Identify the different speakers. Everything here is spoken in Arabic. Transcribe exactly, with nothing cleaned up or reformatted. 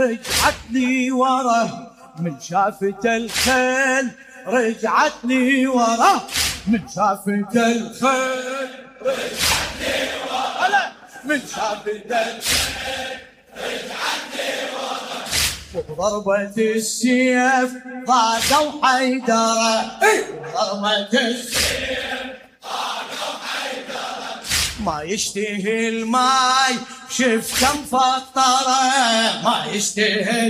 Speaker 1: رجعت لي ورا من شافت الخيل، رجعت لي ورا من شافت الخيل، رجعت لي ورا من شافت الخيل، رجعت لي ورا وضربة السيف ضاقوا حيدرة، ضربة السيف ضاقوا حيدرة، ما يشتهي الماي شفته مفطرة، ما يشتهي